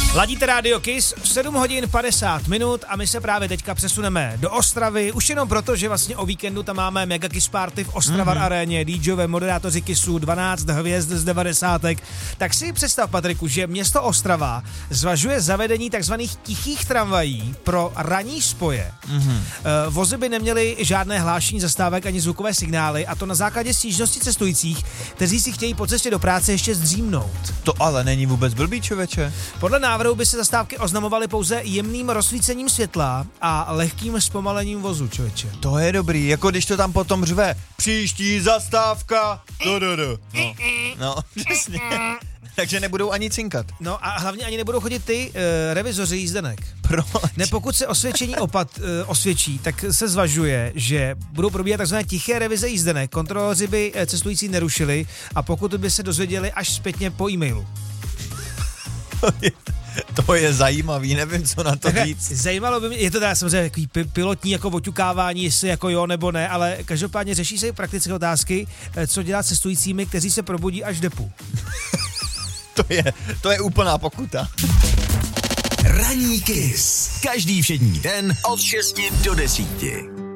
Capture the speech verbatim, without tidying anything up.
Ladíte Radio Kiss, sedm hodin padesát minut a my se právě teďka přesuneme do Ostravy, už jenom proto, že vlastně o víkendu tam máme Mega Kiss Party v Ostravar mm-hmm. aréně, DJové, moderátoři Kissu, dvanáct hvězd z devadesátek. Tak si představ, Patriku, že město Ostrava zvažuje zavedení takzvaných tichých tramvají pro ranní spoje. Mm-hmm. Vozy by neměly žádné hlášení zastávek ani zvukové signály, a to na základě stížnosti cestujících, kteří si chtějí po cestě do práce ještě zdřímnout. To ale není vůbec blbý, člověče. Podle návrhu by se zastávky oznamovaly pouze jemným rozsvícením světla a lehkým zpomalením vozu, člověče. To je dobrý, jako když to tam potom řve. Příští zastávka. Do, do, do. No, no přesně. Takže nebudou ani cinkat. No a hlavně ani nebudou chodit ty uh, revizoři jízdenek. Proč? Ne, pokud se osvědčení opat uh, osvědčí, tak se zvažuje, že budou probíhat takzvané tiché revize jízdenek. Kontroloři by cestující nerušili a pokud by se dozvěděli až zpětně po e-mailu. To je zajímavý, nevím, co na to říct. Zajímalo by mě, je to teda samozřejmě takový pilotní jako oťukávání, jestli jako jo nebo ne, ale každopádně řeší se praktické otázky, co dělat cestujícími, kteří se probudí až v depu. to, je, to je úplná pokuta. Ranní Kiss. Každý všední den od šesti do desíti.